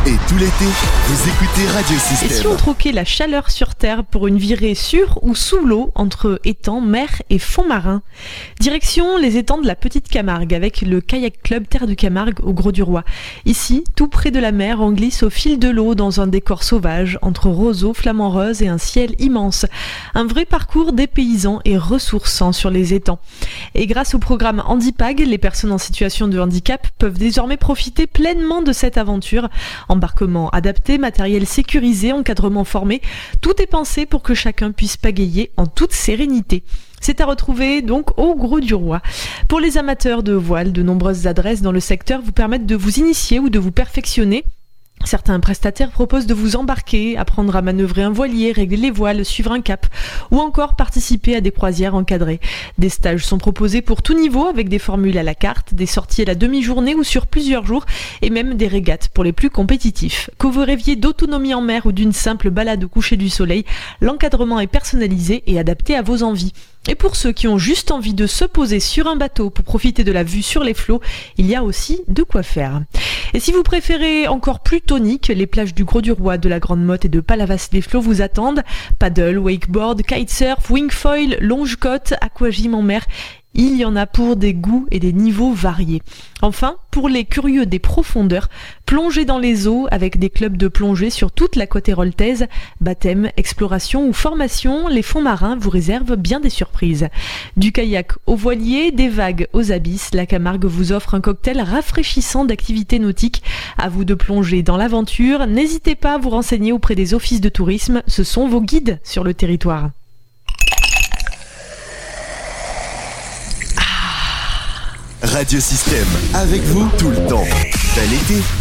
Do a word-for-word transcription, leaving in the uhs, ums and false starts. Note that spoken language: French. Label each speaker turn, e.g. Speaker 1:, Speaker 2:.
Speaker 1: Et tout l'été, vous écoutez Radio Système.
Speaker 2: Et si on troquait la chaleur sur Terre pour une virée sur ou sous l'eau entre étangs, mer et fonds marins? Direction les étangs de la Petite Camargue avec le Kayak Club Terre du Camargue au Grau-du-Roi. Ici, tout près de la mer, on glisse au fil de l'eau dans un décor sauvage entre roseaux, flamants roses et un ciel immense. Un vrai parcours dépaysant et ressourçant sur les étangs. Et grâce au programme Handipag, les personnes en situation de handicap peuvent désormais profiter pleinement de cette aventure. Embarquement adapté, matériel sécurisé, encadrement formé, tout est pensé pour que chacun puisse pagayer en toute sérénité. C'est à retrouver donc au Grau-du-Roi. Pour les amateurs de voile, de nombreuses adresses dans le secteur vous permettent de vous initier ou de vous perfectionner. Certains prestataires proposent de vous embarquer, apprendre à manœuvrer un voilier, régler les voiles, suivre un cap ou encore participer à des croisières encadrées. Des stages sont proposés pour tout niveau avec des formules à la carte, des sorties à la demi-journée ou sur plusieurs jours et même des régates pour les plus compétitifs. Que vous rêviez d'autonomie en mer ou d'une simple balade au coucher du soleil, l'encadrement est personnalisé et adapté à vos envies. Et pour ceux qui ont juste envie de se poser sur un bateau pour profiter de la vue sur les flots, il y a aussi de quoi faire. Et si vous préférez encore plus tonique, les plages du Grau-du-Roi, de la Grande Motte et de Palavas-les-Flots vous attendent. Paddle, wakeboard, kitesurf, wingfoil, longe-côte, aquagym en mer. Il y en a pour des goûts et des niveaux variés. Enfin, pour les curieux des profondeurs, plongez dans les eaux avec des clubs de plongée sur toute la côte héroltaise. Baptême, exploration ou formation, les fonds marins vous réservent bien des surprises. Du kayak au voilier, des vagues aux abysses, la Camargue vous offre un cocktail rafraîchissant d'activités nautiques. À vous de plonger dans l'aventure. N'hésitez pas à vous renseigner auprès des offices de tourisme, ce sont vos guides sur le territoire.
Speaker 1: Radio Système, avec vous tout le temps. Bel été.